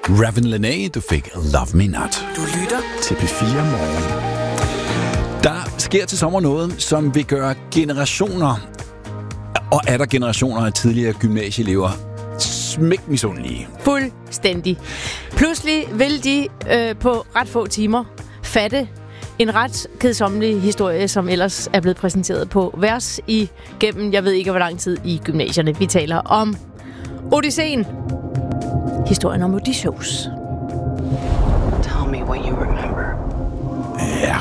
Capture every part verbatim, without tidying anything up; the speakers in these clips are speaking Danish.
Raven Lenae, du fik Love Me Not. Du lytter til P fire Morgen. Der sker til sommer noget, som vil gøre generationer, og er der generationer af tidligere gymnasieelever, smæk misundelige. Fuldstændig. Pludselig vil de øh, på ret få timer fatte en ret kedsommelig historie, som ellers er blevet præsenteret på vers igennem, jeg ved ikke hvor lang tid i gymnasierne. Vi taler om Odysseen. Historien om Odysseus. Tell me what you remember. Ja.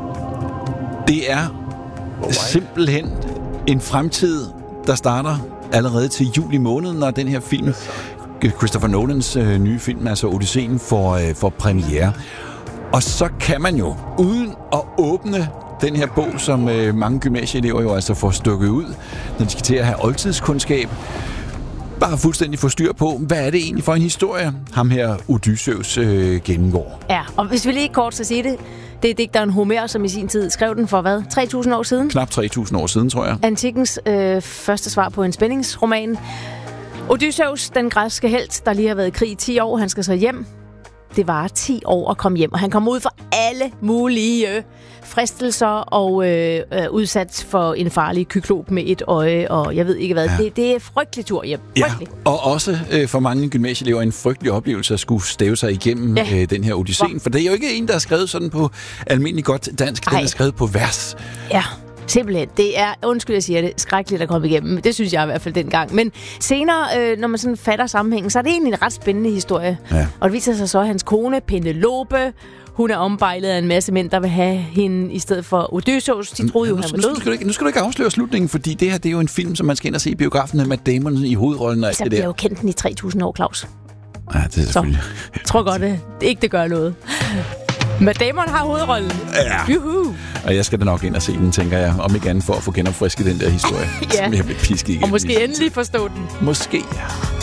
Det er simpelthen en fremtid, der starter allerede til juli måned, når den her film, Christopher Nolans øh, nye film, altså Odysseen, får, øh, får premiere. Og så kan man jo, uden at åbne den her bog, som øh, mange gymnasieelever jo altså får stukket ud, når de skal til at have oldtidskundskab, bare fuldstændig få styr på, hvad er det egentlig for en historie, ham her Odysseus øh, gennemgår. Ja, og hvis vi lige kort skal sige det, det er digteren Homer, som i sin tid skrev den for hvad? tre tusind år siden? Knap tre tusind år siden, tror jeg. Antikkens øh, første svar på en spændingsroman. Odysseus, den græske helt, der lige har været i krig i ti år, han skal så hjem. Det var ti år at komme hjem, og han kom ud for alle mulige fristelser og øh, øh, udsat for en farlig kyklop med et øje, og jeg ved ikke hvad. Ja. Det, det er frygtelig tur hjem. Frygtelig. Ja, og også øh, for mange gymnasieelever en frygtelig oplevelse at skulle stave sig igennem ja. øh, den her Odysseen. For det er jo ikke en, der er skrevet sådan på almindelig godt dansk. Den Ej. er skrevet på vers. Ja. Simpelthen. Det er, undskyld jeg siger det, skrækkeligt at komme igennem. Det synes jeg i hvert fald dengang. Men senere, øh, når man sådan fatter sammenhængen, så er det egentlig en ret spændende historie. Ja. Og det viser sig så, at hans kone, Penelope, hun er ombejlet af en masse mænd, der vil have hende i stedet for Odysseus. De troede jo, nu, han var nu, død. Nu skal, du ikke, nu skal du ikke afsløre slutningen, fordi det her det er jo en film, som man skal ind og se i biografen med Matt Damon i hovedrollen og alt så det der. Så bliver jo kendt den i tre tusind år, Claus. Ja, det er selvfølgelig. Så, jeg tror godt, det ikke det gør noget. Matt Damon har hovedrollen. Ja. Juhu. Og jeg skal da nok ind og se den, tænker jeg. Om ikke andet for at få genopfrisket den der historie. Ja. Som jeg bliver pisket igennem. Og måske endelig forstå den. Måske, ja.